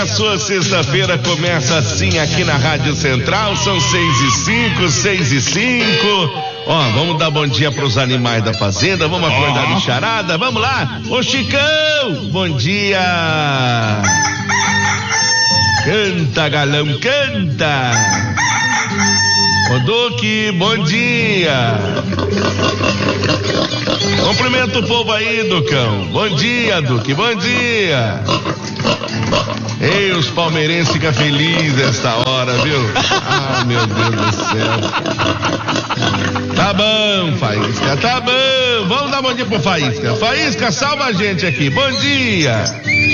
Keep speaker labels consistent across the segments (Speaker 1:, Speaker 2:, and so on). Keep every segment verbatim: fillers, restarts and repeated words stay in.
Speaker 1: A sua sexta-feira começa assim aqui na Rádio Central, são seis e cinco, seis e cinco. Ó, vamos dar bom dia pros animais da fazenda, vamos acordar de charada, vamos lá. Ô Chicão, bom dia. Canta, galão, canta. Ô Duque, bom dia. Cumprimenta o povo aí, Ducão. Bom dia, Duque, bom dia. Ei, os palmeirenses ficam felizes esta hora, viu? Ah, meu Deus do céu. Tá bom, Faísca, tá bom. Vamos dar bom dia pro Faísca. Faísca, salva a gente aqui. Bom dia.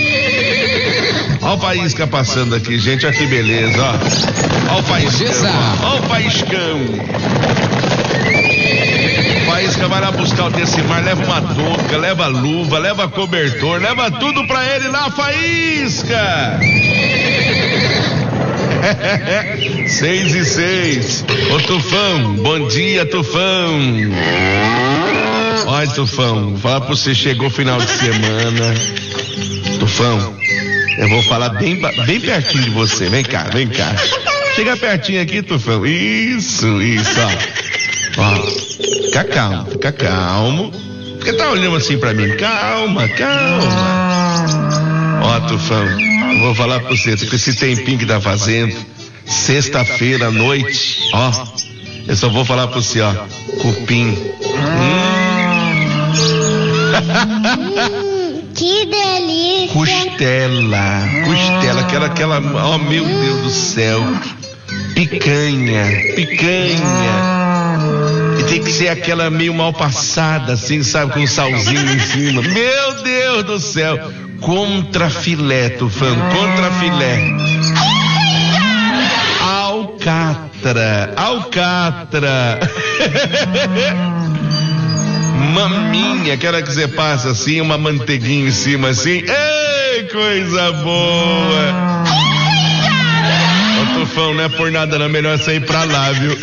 Speaker 1: Ó o Faísca passando aqui, gente. Olha que beleza, ó. Ó o Faíscão, ó. Ó o Faíscão. Faísca vai lá buscar o Decimar, leva uma touca, leva luva, leva cobertor, leva tudo pra ele lá, Faísca. Seis e seis. Ô Tufão, bom dia, Tufão. Olha, Tufão, vou falar pra você, chegou o final de semana. Tufão, eu vou falar bem, bem pertinho de você, vem cá, vem cá. Chega pertinho aqui, Tufão. Isso, isso, ó. Ó, fica calmo, fica calmo. Fica tá olhando assim pra mim. Calma, calma. Ó, Tufão, eu vou falar pra você, com esse tempinho que tá fazendo, sexta-feira à noite, ó, eu só vou falar pra você, ó, cupim. Hum.
Speaker 2: Que delícia.
Speaker 1: Costela, costela, aquela, aquela, ó, meu Deus do céu. Picanha, picanha. E tem que ser aquela meio mal passada, assim, sabe, com um salzinho em cima. Meu Deus do céu. Contra filé, Tufão, contra filé. Alcatra, alcatra. Maminha, aquela que você passa assim, uma manteiguinha em cima assim. Ei, coisa boa. Ô Tufão, não é por nada não, melhor sair pra lá, viu?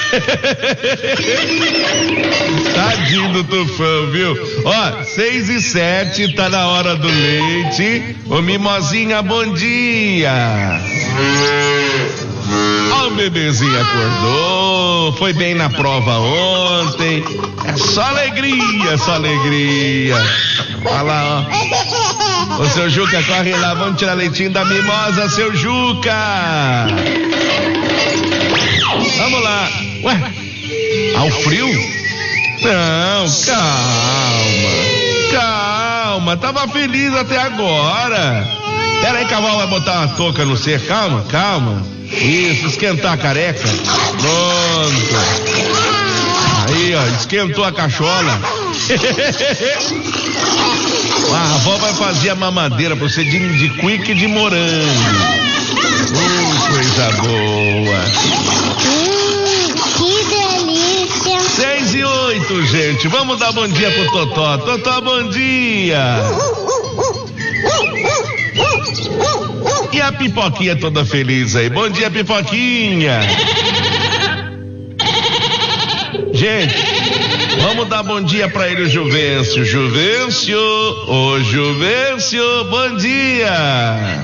Speaker 1: Tadinho do Tufão, viu? Ó, seis e sete, tá na hora do leite. Ô Mimosinha, bom dia. Ó, o bebezinho acordou, foi bem na prova ontem. É só alegria, só alegria. Olha lá, ó. Ô seu Juca, corre lá, vamos tirar leitinho da mimosa, seu Juca. Vamos lá. Ué, ao frio? Não, calma, calma, tava feliz até agora. Pera aí, cavalo vai botar uma touca no ser, calma, calma. Isso, esquentar a careca. Pronto. Aí, ó, esquentou a cachola. A avó vai fazer a mamadeira pra você de, de quick e de morango. Uh, coisa boa.
Speaker 2: Que delícia.
Speaker 1: Seis e oito, gente. Vamos dar bom dia pro Totó. Totó, bom dia. E a Pipoquinha toda feliz aí. Bom dia, Pipoquinha. Gente, vamos dar bom dia pra ele, o Juvencio. Juvencio, ô Juvencio, bom dia.